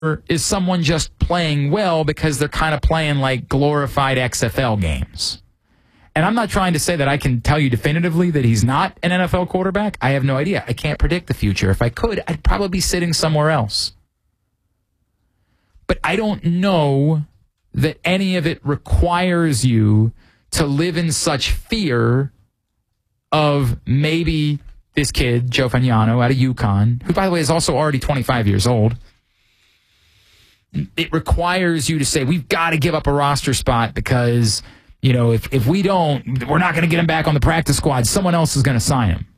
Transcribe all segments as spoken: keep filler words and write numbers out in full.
is someone just playing well because they're kind of playing like glorified X F L games. And I'm not trying to say that I can tell you definitively that he's not an N F L quarterback. I have no idea. I can't predict the future. If I could, I'd probably be sitting somewhere else. But I don't know that any of it requires you to live in such fear of maybe this kid, Joe Fagnano, out of UConn, who, by the way, is also already twenty-five years old. It requires you to say, we've got to give up a roster spot because, you know, if, if we don't, we're not going to get him back on the practice squad. Someone else is going to sign him.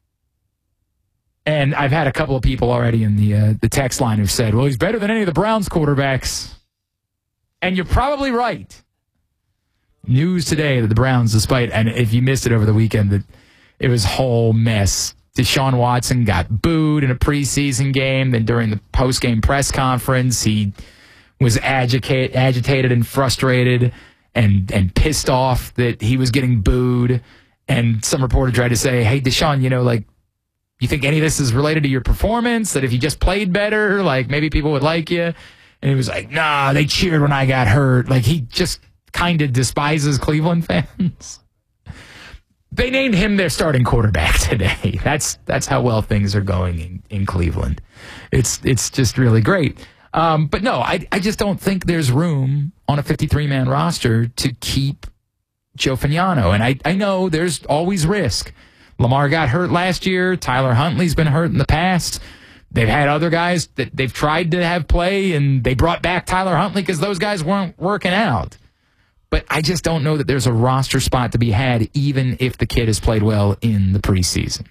And I've had a couple of people already in the uh, the text line who've said, well, he's better than any of the Browns quarterbacks. And you're probably right. News today that the Browns, despite, and if you missed it over the weekend, that it was a whole mess. Deshaun Watson got booed in a preseason game. Then during the post-game press conference, he was agita- agitated and frustrated and, and pissed off that he was getting booed. And some reporter tried to say, hey, Deshaun, you know, like, you think any of this is related to your performance? That if you just played better, like, maybe people would like you? And he was like, nah, they cheered when I got hurt. Like, he just kind of despises Cleveland fans. They named him their starting quarterback today. That's that's how well things are going in, in Cleveland. It's it's just really great. Um, but no, I I just don't think there's room on a fifty-three man roster to keep Joe Fagnano. And I, I know there's always risk. Lamar got hurt last year. Tyler Huntley's been hurt in the past. They've had other guys that they've tried to have play, and they brought back Tyler Huntley because those guys weren't working out. But I just don't know that there's a roster spot to be had, even if the kid has played well in the preseason.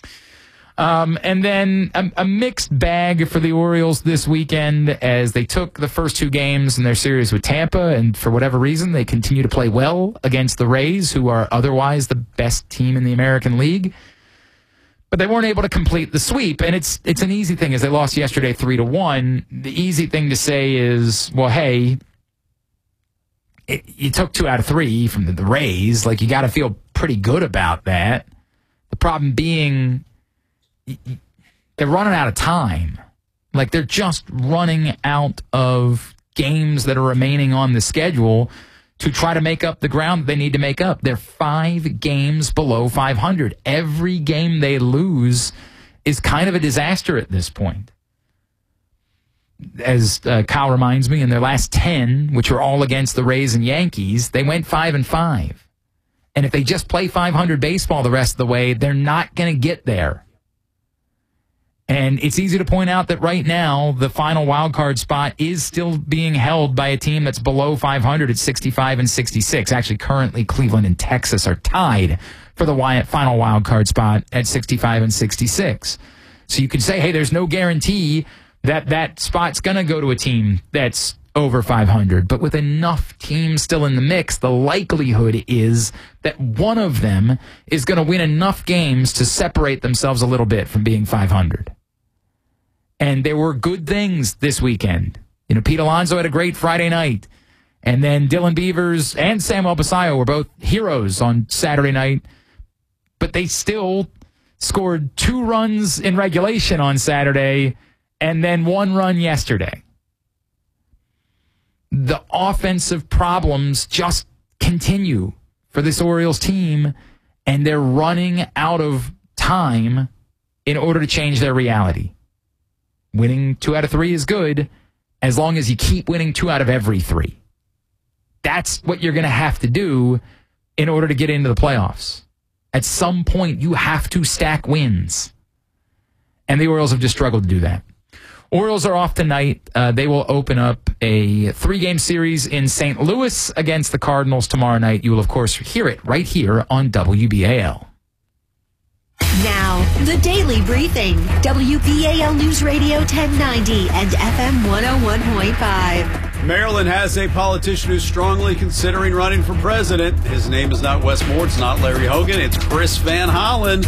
Um, and then a, a mixed bag for the Orioles this weekend as they took the first two games in their series with Tampa, and for whatever reason, they continue to play well against the Rays, who are otherwise the best team in the American League. But they weren't able to complete the sweep, and it's it's an easy thing as they lost yesterday three to one. The easy thing to say is, well, hey, It, you took two out of three from the, the Rays. Like, you got to feel pretty good about that. The problem being, y- y- they're running out of time. Like, they're just running out of games that are remaining on the schedule to try to make up the ground that they need to make up. They're five games below five hundred. Every game they lose is kind of a disaster at this point. As uh, Kyle reminds me, in their last ten, which were all against the Rays and Yankees, they went five and five. And if they just play five hundred baseball the rest of the way, they're not going to get there. And it's easy to point out that right now, the final wild card spot is still being held by a team that's below five hundred at sixty-five and sixty-six. Actually, currently, Cleveland and Texas are tied for the final wild card spot at sixty-five and sixty-six. So you could say, hey, there's no guarantee that that spot's going to go to a team that's over five hundred. But with enough teams still in the mix, the likelihood is that one of them is going to win enough games to separate themselves a little bit from being five hundred. And there were good things this weekend. You know, Pete Alonso had a great Friday night. And then Dylan Beavers and Samuel Basayo were both heroes on Saturday night. But they still scored two runs in regulation on Saturday and then one run yesterday. The offensive problems just continue for this Orioles team, and they're running out of time in order to change their reality. Winning two out of three is good as long as you keep winning two out of every three. That's what you're going to have to do in order to get into the playoffs. At some point, you have to stack wins. And the Orioles have just struggled to do that. Orioles are off tonight. Uh, they will open up a three-game series in Saint Louis against the Cardinals tomorrow night. You will, of course, hear it right here on W B A L. Now, the Daily Briefing. W B A L News Radio ten ninety and F M one oh one point five. Maryland has a politician who's strongly considering running for president. His name is not Wes Moore. It's not Larry Hogan. It's Chris Van Hollen.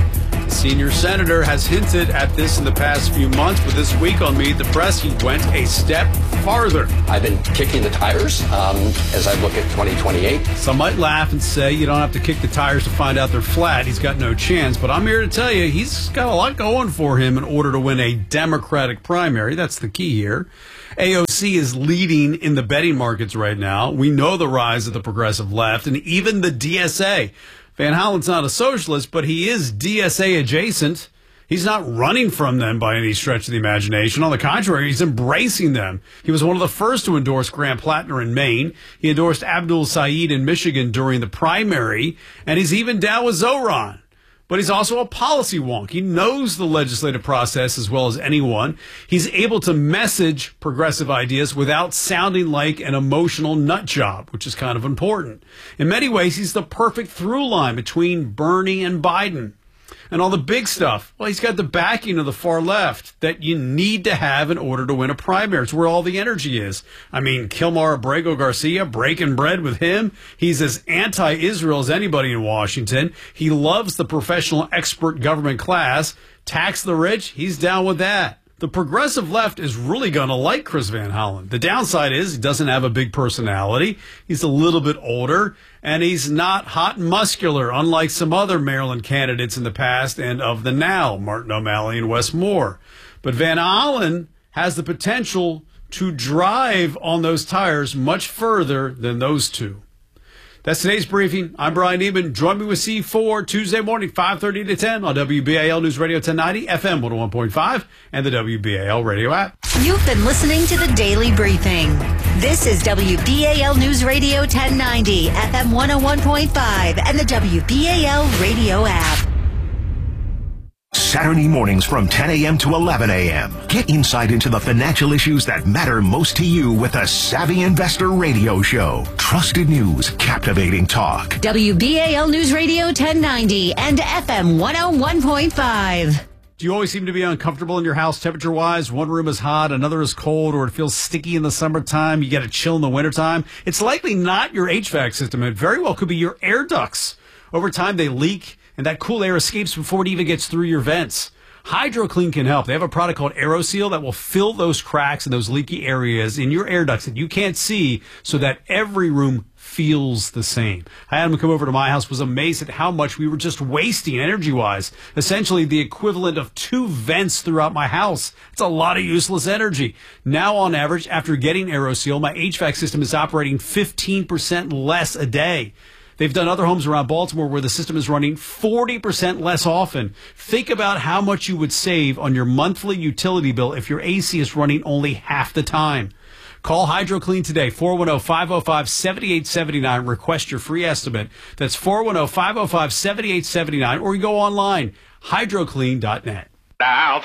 The senior senator has hinted at this in the past few months, but this week on Meet the Press, he went a step farther. I've been kicking the tires um, as I look at twenty twenty-eight. Some might laugh and say you don't have to kick the tires to find out they're flat. He's got no chance. But I'm here to tell you he's got a lot going for him in order to win a Democratic primary. That's the key here. A O C is leading in the betting markets right now. We know the rise of the progressive left and even the D S A. Van Hollen's not a socialist, but he is D S A adjacent. He's not running from them by any stretch of the imagination. On the contrary, he's embracing them. He was one of the first to endorse Grant Plattner in Maine. He endorsed Abdul Saeed in Michigan during the primary, and he's even down with Zoran. But he's also a policy wonk. He knows the legislative process as well as anyone. He's able to message progressive ideas without sounding like an emotional nut job, which is kind of important. In many ways, he's the perfect through line between Bernie and Biden. And all the big stuff, well, he's got the backing of the far left that you need to have in order to win a primary. It's where all the energy is. I mean, Kilmar Abrego Garcia, breaking bread with him. He's as anti-Israel as anybody in Washington. He loves the professional expert government class. Tax the rich, he's down with that. The progressive left is really going to like Chris Van Hollen. The downside is he doesn't have a big personality. He's a little bit older, and he's not hot and muscular, unlike some other Maryland candidates in the past and of the now, Martin O'Malley and Wes Moore. But Van Hollen has the potential to drive on those tires much further than those two. That's today's briefing. I'm Brian Neiman. Join me with C four Tuesday morning, five thirty to ten on W B A L News Radio ten ninety, F M one oh one point five, and the W B A L radio app. You've been listening to the Daily Briefing. This is W B A L News Radio ten ninety, F M one oh one point five, and the W B A L radio app. Saturday mornings from ten a.m. to eleven a.m. Get insight into the financial issues that matter most to you with the Savvy Investor Radio Show. Trusted news, captivating talk. W B A L News Radio ten ninety and F M one oh one point five. Do you always seem to be uncomfortable in your house temperature-wise? One room is hot, another is cold, or it feels sticky in the summertime. You get a chill in the wintertime. It's likely not your H V A C system. It very well could be your air ducts. Over time, they leak, and that cool air escapes before it even gets through your vents. HydroClean can help. They have a product called AeroSeal that will fill those cracks and those leaky areas in your air ducts that you can't see so that every room feels the same. I had him come over to my house, was amazed at how much we were just wasting energy-wise. Essentially the equivalent of two vents throughout my house. It's a lot of useless energy. Now, on average, after getting AeroSeal, my H V A C system is operating fifteen percent less a day. They've done other homes around Baltimore where the system is running forty percent less often. Think about how much you would save on your monthly utility bill if your A C is running only half the time. Call HydroClean today, four one zero, five zero five, seven eight seven nine. Request your free estimate. That's four one zero, five zero five, seven eight seven nine. Or you go online, hydroclean dot net. Now,